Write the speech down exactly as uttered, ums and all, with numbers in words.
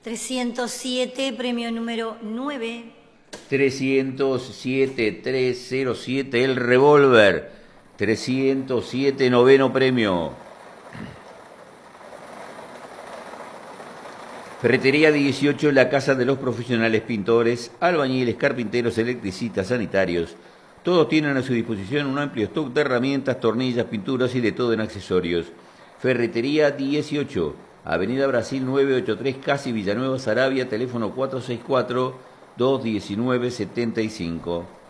trescientos siete, premio número nueve. trescientos siete, trescientos siete, el revólver. trescientos siete, noveno premio. Ferretería dieciocho, la casa de los profesionales pintores, albañiles, carpinteros, electricistas, sanitarios. Todos tienen a su disposición un amplio stock de herramientas, tornillas, pinturas y de todo en accesorios. Ferretería dieciocho, Avenida Brasil novecientos ochenta y tres, Casi Villanueva, Saravia, teléfono cuatro seis cuatro, dos uno nueve, siete cinco.